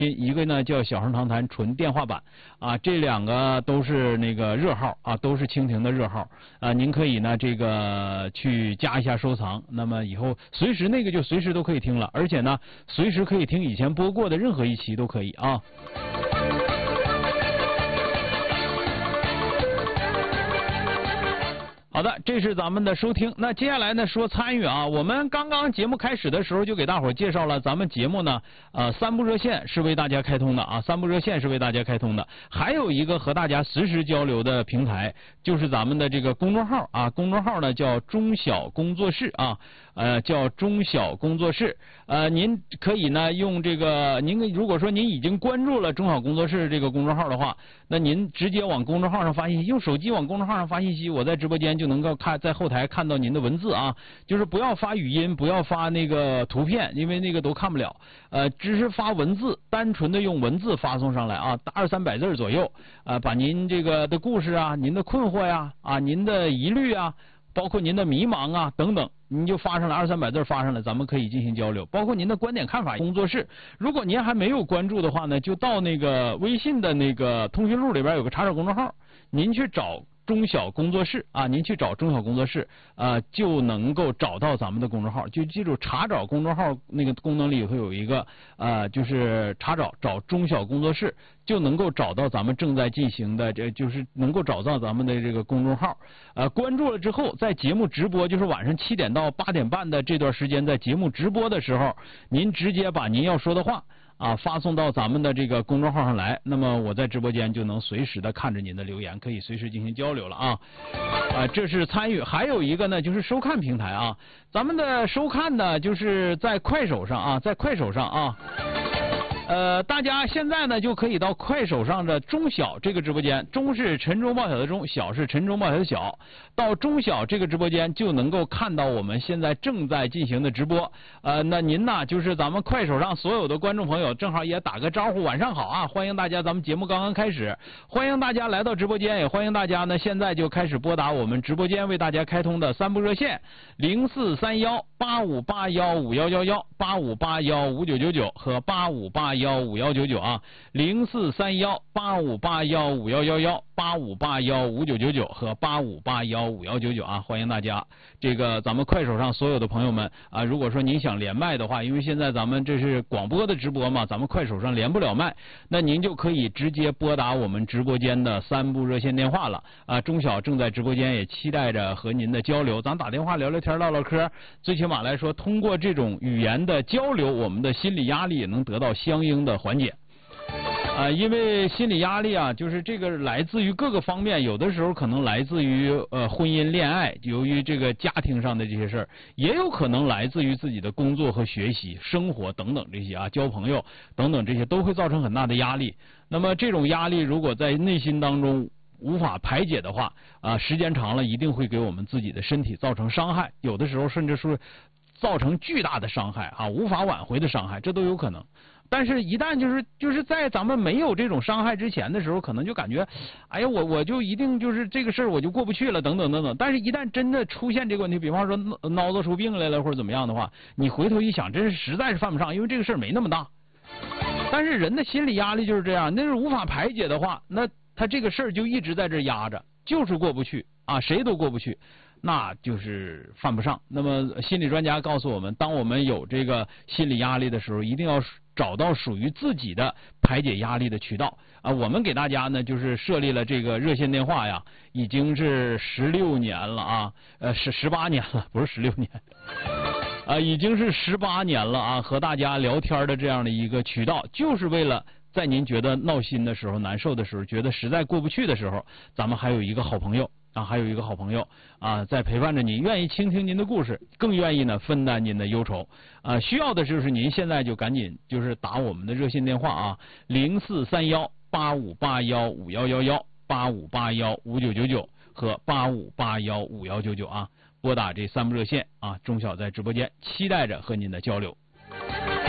一个呢叫小声长谈纯电话版啊，这两个都是那个热号啊，都是蜻蜓的热号啊，您可以呢这个去加一下收藏，那么以后随时那个就随时都可以听了，而且呢随时可以听以前播过的任何一期都可以啊。好的，这是咱们的收听。那接下来呢说参与啊，我们刚刚节目开始的时候就给大伙儿介绍了咱们节目呢三部热线是为大家开通的啊，三部热线是为大家开通的，还有一个和大家实时交流的平台就是咱们的这个公众号啊，公众号呢叫中小工作室啊，叫中小工作室。您可以呢用这个，您如果说您已经关注了中小工作室这个公众号的话，那您直接往公众号上发信息，用手机往公众号上发信息，我在直播间就能够在后台看到您的文字啊，就是不要发语音，不要发那个图片，因为那个都看不了，只是发文字，单纯的用文字发送上来啊，200-300字左右，把您这个的故事啊，您的困惑呀，您的疑虑啊，包括您的迷茫啊等等，您就发上来200-300字发上来，咱们可以进行交流，包括您的观点看法。工作室，如果您还没有关注的话呢，就到那个微信的那个通讯录里边有个查找公众号，您去找中小工作室啊，您去找中小工作室就能够找到咱们的公众号。就记住查找公众号那个功能里会有一个就是找中小工作室，就能够找到咱们正在进行的，就是能够找到咱们的这个公众号。关注了之后，在节目直播，就是晚上7点到8点半的这段时间，在节目直播的时候，您直接把您要说的话发送到咱们的这个公众号上来，那么我在直播间就能随时的看着您的留言，可以随时进行交流了啊。这是参与。还有一个呢就是收看平台啊，咱们的收看呢就是在快手上啊，在快手上啊。大家现在呢就可以到快手上的中小这个直播间，中是晨钟报晓的中，小是晨钟报晓的小，到中小这个直播间就能够看到我们现在正在进行的直播。那您呢就是咱们快手上所有的观众朋友，正好也打个招呼，晚上好啊！欢迎大家，咱们节目刚刚开始，欢迎大家来到直播间，也欢迎大家呢现在就开始拨打我们直播间为大家开通的三部热线043185815111、85815999和85815199啊，043185815111、85815999和85815199啊，欢迎大家。这个咱们快手上所有的朋友们啊，如果说您想连麦的话，因为现在咱们这是广播的直播嘛，咱们快手上连不了麦，那您就可以直接拨打我们直播间的三部热线电话了啊。中小正在直播间，也期待着和您的交流，咱打电话聊聊天唠唠嗑，最起码来说，通过这种语言的交流，我们的心理压力也能得到相应的缓解。因为心理压力啊，就是这个来自于各个方面，有的时候可能来自于婚姻恋爱，由于这个家庭上的这些事儿，也有可能来自于自己的工作和学习、生活等等这些啊，交朋友等等这些都会造成很大的压力。那么这种压力如果在内心当中无法排解的话时间长了一定会给我们自己的身体造成伤害，有的时候甚至是造成巨大的伤害无法挽回的伤害，这都有可能。但是一旦就是在咱们没有这种伤害之前的时候，可能就感觉哎呀我就一定就是这个事儿我就过不去了等等等等。但是一旦真的出现这个问题，比方说挠得出病来了或者怎么样的话，你回头一想，真是实在是犯不上，因为这个事儿没那么大。但是人的心理压力就是这样，那是无法排解的话，那他这个事儿就一直在这压着，就是过不去谁都过不去，那就是犯不上。那么心理专家告诉我们，当我们有这个心理压力的时候，一定要找到属于自己的排解压力的渠道我们给大家呢就是设立了这个热线电话呀，已经是16年了是18年了，不是16年已经是18年了和大家聊天的这样的一个渠道，就是为了在您觉得闹心的时候、难受的时候、觉得实在过不去的时候，咱们还有一个好朋友还有一个好朋友在陪伴着你，愿意倾听您的故事，更愿意呢分担您的忧愁需要的就是您现在就赶紧就是打我们的热线电话043185815111、85815999和85815199拨打这三部热线中小在直播间期待着和您的交流。